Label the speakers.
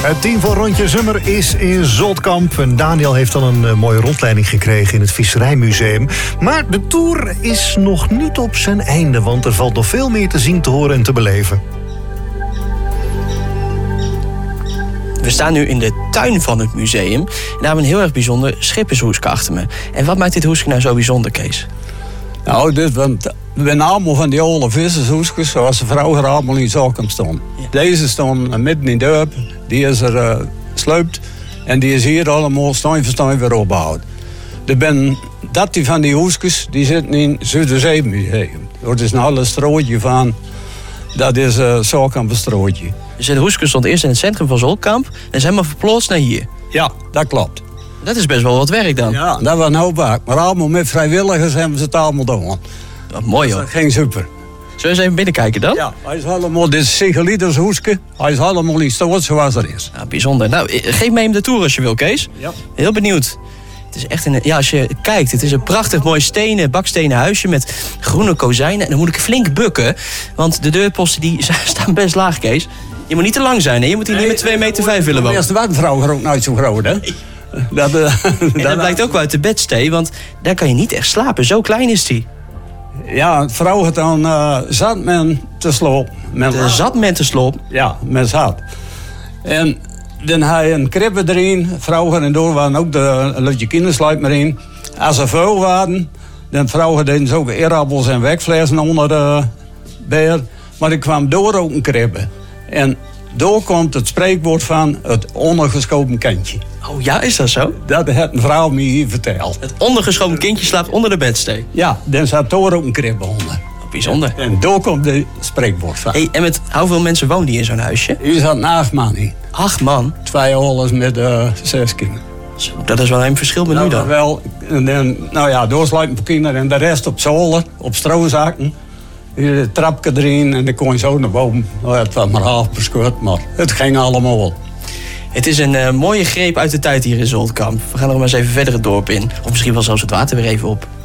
Speaker 1: Het team van Rondje Zummer is in Zoltkamp. En Daniel heeft al een mooie rondleiding gekregen in het Visserijmuseum. Maar de tour is nog niet op zijn einde, want er valt nog veel meer te zien, te horen en te beleven.
Speaker 2: We staan nu in de tuin van het museum. En daar hebben we een heel erg bijzonder schippershoeske achter me. En wat maakt dit hoeske nou zo bijzonder, Kees?
Speaker 3: Nou, we zijn allemaal van die oude vissershoeskes, zoals de vroeger allemaal in Zoltkamp stonden. Ja. Deze stond midden in de dorp, die is er sluipt. En die is hier allemaal steun voor steun weer opgebouwd. Er zijn 13 van die hoeskes, die zitten in het Zuiderzeemuseum. Dat is een hele strootje van, dat is Zoltkamp een strootje.
Speaker 2: Dus de hoeske stond eerst in het centrum van Zoltkamp en zijn maar verplaatst naar hier.
Speaker 3: Ja, dat klopt.
Speaker 2: Dat is best wel wat werk dan.
Speaker 3: Ja, dat was een hoop werk. Maar allemaal met vrijwilligers hebben ze het allemaal gedaan.
Speaker 2: Wat mooi hoor.
Speaker 3: Dat ging super.
Speaker 2: Zullen we eens even binnenkijken dan?
Speaker 3: Ja, hij is helemaal, dit is Sigelieders hoeske. Hij is helemaal in stoot zoals er is.
Speaker 2: Ja, bijzonder. Nou, geef mee hem de tour als je wil, Kees. Ja. Heel benieuwd. Het is echt een, ja, als je kijkt, het is een prachtig mooi bakstenen huisje met groene kozijnen. En dan moet ik flink bukken, want de deurposten die staan best laag, Kees. Je moet niet te lang zijn, hè? Je moet hier niet met 2,5 meter willen wonen.
Speaker 3: Eerst de watervrouw ook nooit zo groot, hè?
Speaker 2: Dat blijkt ook wel uit de bedstee, want daar kan je niet echt slapen. Zo klein is die.
Speaker 3: Ja, het vrouw had dan zat men te slopen.
Speaker 2: Zat men te slopen?
Speaker 3: Ja, met zat. En dan had je een kribbe erin. Vrouwen en door waren ook de lutje kindersluit maar in. Als ze vuil waren, dan vrouwen deden ze ook eerappels en wegflessen onder de beer. Maar er kwam door ook een kribbe. En door komt het spreekwoord van het ondergeschoven kindje.
Speaker 2: Oh ja, is dat zo?
Speaker 3: Dat heeft een vrouw me hier verteld.
Speaker 2: Het ondergeschoven kindje slaapt onder de bedstee?
Speaker 3: Ja, dan zat door ook een kribbe onder.
Speaker 2: Bijzonder.
Speaker 3: En door komt het spreekwoord van.
Speaker 2: Hey, en met hoeveel mensen woonden hier in zo'n huisje?
Speaker 3: Hier zat 8 man in.
Speaker 2: 8 man?
Speaker 3: 2 ouders met 6 kinderen.
Speaker 2: Zo, dat is wel een verschil met nu dan.
Speaker 3: Wel, en dan, nou ja, doorsluiten voor kinderen en de rest op zolder, op strozakken. Hier de trapje erin en dan kon je zo naar boven. Nou, het was maar half beschut, maar het ging allemaal wel.
Speaker 2: Het is een mooie greep uit de tijd hier in Zoltkamp. We gaan nog maar eens even verder het dorp in. Of misschien wel zelfs het water weer even op.